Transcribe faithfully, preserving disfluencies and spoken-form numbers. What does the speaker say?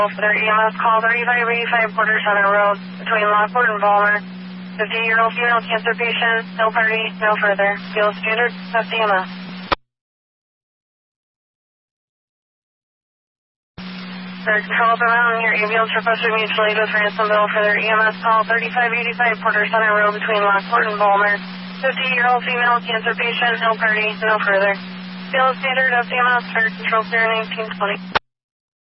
Their E M S call thirty-five eighty-five Porter Center Road between Lockport and Balmer. fifty-year-old female cancer patient, no party, no further. Field standard, F D M S. Their control around your ambulance requested mutually with Ransomville for their E M S call thirty-five eighty-five Porter Center Road between Lockport and Balmer. fifty-year-old female cancer patient, no party, no further. Field standard, F D M S for control clear nineteen twenty.